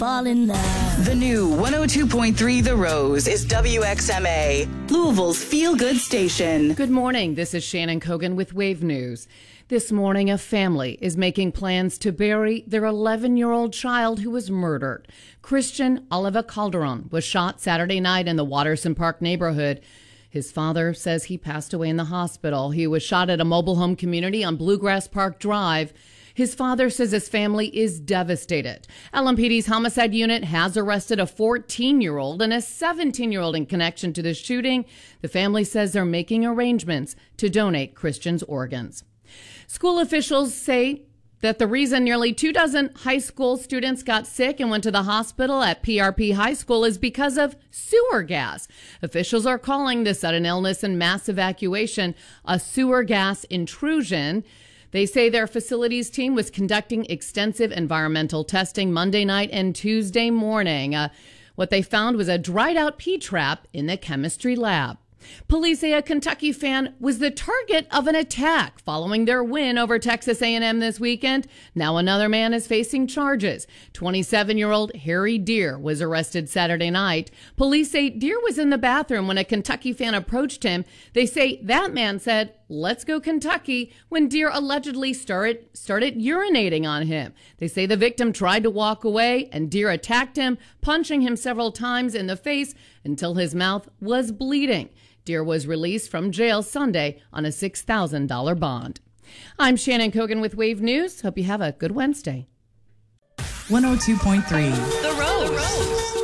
fall in love. The new 102.3 The Rose is WXMA, Louisville's feel-good station. Good morning. This is Shannon Kogan with Wave News. This morning, a family is making plans to bury their 11-year-old child who was murdered. Christian Oliva Calderon was shot Saturday night in the Watterson Park neighborhood. His father says he passed away in the hospital. He was shot at a mobile home community on Bluegrass Park Drive. His father says his family is devastated. LMPD's homicide unit has arrested a 14-year-old and a 17-year-old in connection to the shooting. The family says they're making arrangements to donate Christian's organs. School officials say that the reason nearly 24 high school students got sick and went to the hospital at PRP High School is because of sewer gas. Officials are calling the sudden illness and mass evacuation a sewer gas intrusion. They say their facilities team was conducting extensive environmental testing Monday night and Tuesday morning. What they found was a dried out P-trap in the chemistry lab. Police say a Kentucky fan was the target of an attack following their win over Texas A&M this weekend. Now another man is facing charges. 27-year-old Harry Deer was arrested Saturday night. Police say Deer was in the bathroom when a Kentucky fan approached him. They say that man said, "Let's go Kentucky," when Deer allegedly started urinating on him. They say the victim tried to walk away and Deer attacked him, punching him several times in the face until his mouth was bleeding. Deer was released from jail Sunday on a $6,000 bond. I'm Shannon Kogan with Wave News. Hope you have a good Wednesday. 102.3